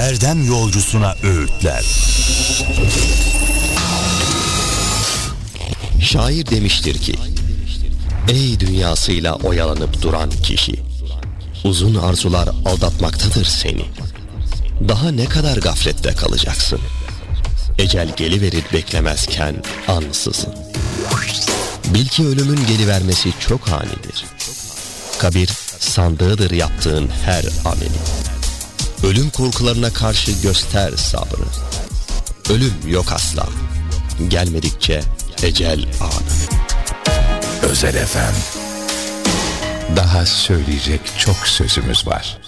erdem yolcusuna öğütler. Şair demiştir ki, ey dünyasıyla oyalanıp duran kişi, uzun arzular aldatmaktadır seni. Daha ne kadar gaflette kalacaksın? Ecel geliverir beklemezken ansızın. Bil ki ölümün gelivermesi çok hanidir. Kabir sandığıdır yaptığın her ameli. Ölüm korkularına karşı göster sabrı. Ölüm yok asla. Gelmedikçe ecel anı. Özel FM. Daha söyleyecek çok sözümüz var.